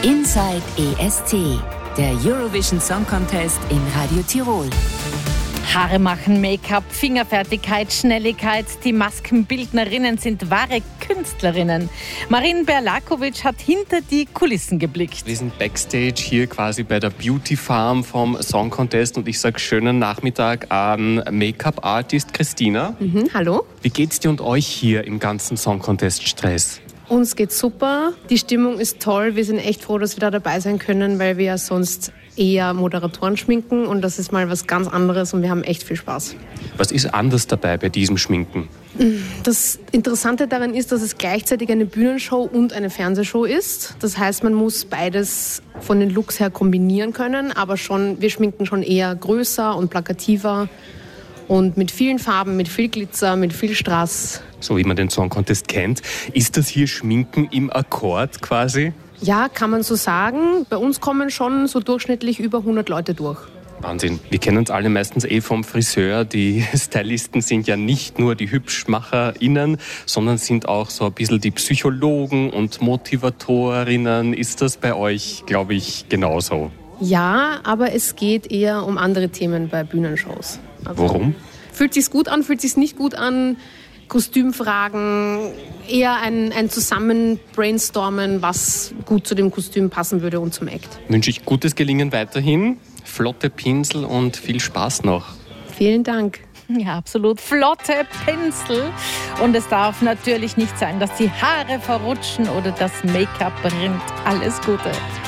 Inside ESC, der Eurovision Song Contest in Radio Tirol. Haare machen, Make-up, Fingerfertigkeit, Schnelligkeit. Die Maskenbildnerinnen sind wahre Künstlerinnen. Marin Berlakovic hat hinter die Kulissen geblickt. Wir sind Backstage hier quasi bei der Beauty Farm vom Song Contest und ich sage schönen Nachmittag an Make-up-Artist Christina. Hallo. Wie geht's dir und euch hier im ganzen Song Contest-Stress? Uns geht's super, die Stimmung ist toll, wir sind echt froh, dass wir da dabei sein können, weil wir ja sonst eher Moderatoren schminken und das ist mal was ganz anderes und wir haben echt viel Spaß. Was ist anders dabei bei diesem Schminken? Das Interessante daran ist, dass es gleichzeitig eine Bühnenshow und eine Fernsehshow ist. Das heißt, man muss beides von den Looks her kombinieren können, aber wir schminken schon eher größer und plakativer. Und mit vielen Farben, mit viel Glitzer, mit viel Strass. So wie man den Song Contest kennt. Ist das hier Schminken im Akkord quasi? Ja, kann man so sagen. Bei uns kommen schon so durchschnittlich über 100 Leute durch. Wahnsinn. Wir kennen uns alle meistens vom Friseur. Die Stylisten sind ja nicht nur die HübschmacherInnen, sondern sind auch so ein bisschen die Psychologen und Motivatorinnen. Ist das bei euch, glaube ich, genauso? Ja, aber es geht eher um andere Themen bei Bühnenshows. Also, warum? Fühlt sich's gut an, fühlt sich's nicht gut an? Kostümfragen, eher ein Zusammen-Brainstormen, was gut zu dem Kostüm passen würde und zum Act. Wünsche ich gutes Gelingen weiterhin, flotte Pinsel und viel Spaß noch. Vielen Dank. Ja, absolut. Flotte Pinsel. Und es darf natürlich nicht sein, dass die Haare verrutschen oder das Make-up brennt. Alles Gute.